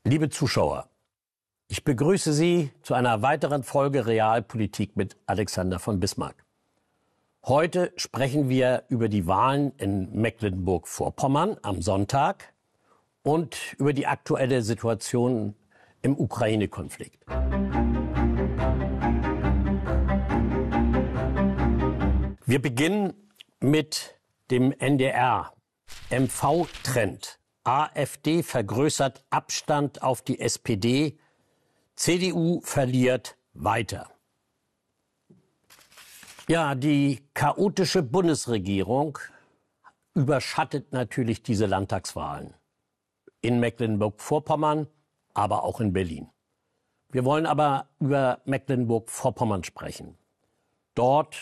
Liebe Zuschauer, ich begrüße Sie zu einer weiteren Folge Realpolitik mit Alexander von Bismarck. Heute sprechen wir über die Wahlen in Mecklenburg-Vorpommern am Sonntag und über die aktuelle Situation im Ukraine-Konflikt. Wir beginnen mit dem NDR. MV-Trend. AfD vergrößert Abstand auf die SPD. CDU verliert weiter. Ja, die chaotische Bundesregierung überschattet natürlich diese Landtagswahlen. In Mecklenburg-Vorpommern, aber auch in Berlin. Wir wollen aber über Mecklenburg-Vorpommern sprechen. Dort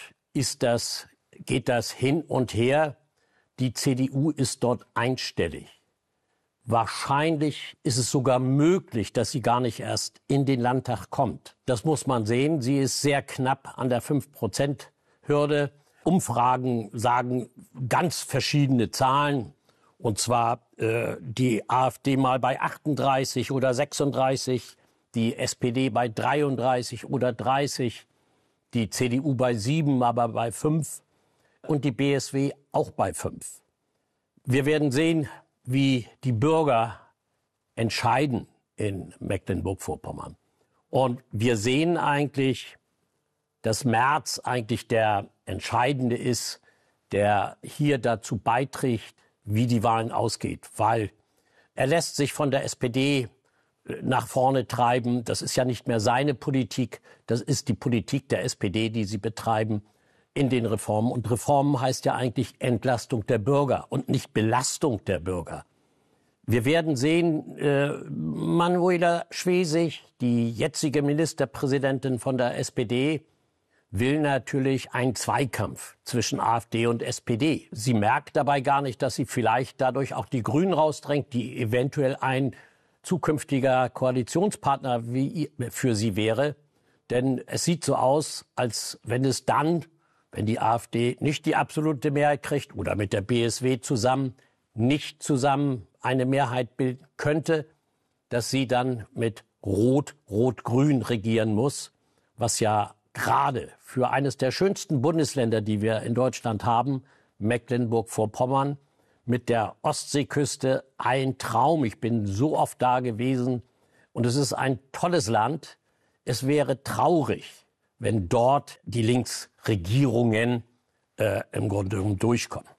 geht das hin und her. Die CDU ist dort einstellig. Wahrscheinlich ist es sogar möglich, dass sie gar nicht erst in den Landtag kommt. Das muss man sehen. Sie ist sehr knapp an der 5%-Hürde. Umfragen sagen ganz verschiedene Zahlen. Und zwar die AfD mal bei 38 oder 36, die SPD bei 33 oder 30, die CDU bei 7, aber bei 5 und die BSW auch bei 5. Wir werden sehen, wie die Bürger entscheiden in Mecklenburg-Vorpommern. Und wir sehen eigentlich, dass Merz eigentlich der Entscheidende ist, der hier dazu beiträgt, wie die Wahlen ausgeht. Weil er lässt sich von der SPD nach vorne treiben. Das ist ja nicht mehr seine Politik, das ist die Politik der SPD, die sie betreiben in den Reformen. Und Reformen heißt ja eigentlich Entlastung der Bürger und nicht Belastung der Bürger. Wir werden sehen, Manuela Schwesig, die jetzige Ministerpräsidentin von der SPD, will natürlich einen Zweikampf zwischen AfD und SPD. Sie merkt dabei gar nicht, dass sie vielleicht dadurch auch die Grünen rausdrängt, die eventuell ein zukünftiger Koalitionspartner für sie wäre. Denn es sieht so aus, als wenn wenn die AfD nicht die absolute Mehrheit kriegt oder mit der BSW nicht zusammen eine Mehrheit bilden könnte, dass sie dann mit Rot-Rot-Grün regieren muss, was ja gerade für eines der schönsten Bundesländer, die wir in Deutschland haben, Mecklenburg-Vorpommern, mit der Ostseeküste ein Traum. Ich bin so oft da gewesen und es ist ein tolles Land. Es wäre traurig, wenn dort die Linksregierungen im Grunde durchkommen.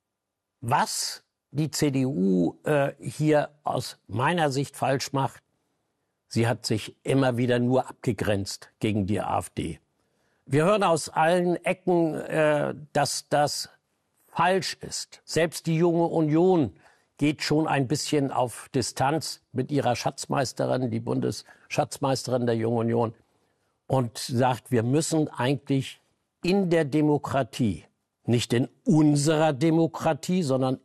Was die CDU hier aus meiner Sicht falsch macht, sie hat sich immer wieder nur abgegrenzt gegen die AfD. Wir hören aus allen Ecken, dass das falsch ist. Selbst die Junge Union geht schon ein bisschen auf Distanz mit ihrer Schatzmeisterin, die Bundesschatzmeisterin der Jungen Union, und sagt, wir müssen eigentlich in der Demokratie, nicht in unserer Demokratie, sondern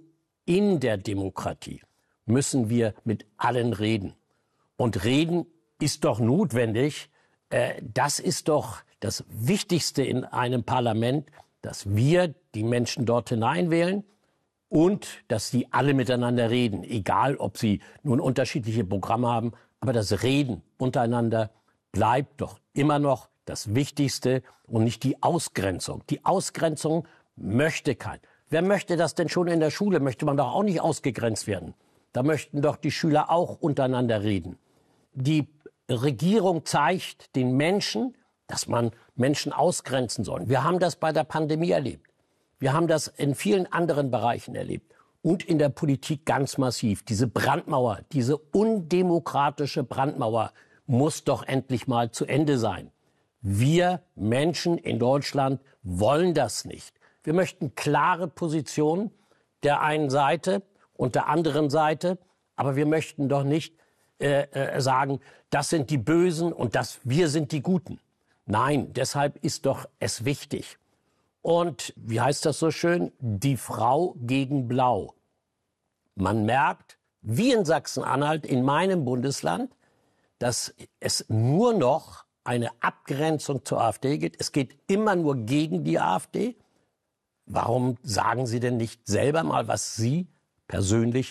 in der Demokratie müssen wir mit allen reden. Und reden ist doch notwendig. Das ist doch das Wichtigste in einem Parlament, dass wir die Menschen dort hineinwählen und dass sie alle miteinander reden. Egal, ob sie nun unterschiedliche Programme haben. Aber das Reden untereinander bleibt doch immer noch das Wichtigste und nicht die Ausgrenzung. Die Ausgrenzung möchte keiner. Wer möchte das denn schon in der Schule? Möchte man doch auch nicht ausgegrenzt werden. Da möchten doch die Schüler auch untereinander reden. Die Regierung zeigt den Menschen, dass man Menschen ausgrenzen soll. Wir haben das bei der Pandemie erlebt. Wir haben das in vielen anderen Bereichen erlebt. Und in der Politik ganz massiv. Diese Brandmauer, diese undemokratische Brandmauer muss doch endlich mal zu Ende sein. Wir Menschen in Deutschland wollen das nicht. Wir möchten klare Positionen der einen Seite und der anderen Seite. Aber wir möchten doch nicht sagen, das sind die Bösen und wir sind die Guten. Nein, deshalb ist doch es wichtig. Und wie heißt das so schön? Die Frau gegen Blau. Man merkt, wie in Sachsen-Anhalt, in meinem Bundesland, dass es nur noch eine Abgrenzung zur AfD gibt. Es geht immer nur gegen die AfD. Warum sagen Sie denn nicht selber mal, was Sie persönlich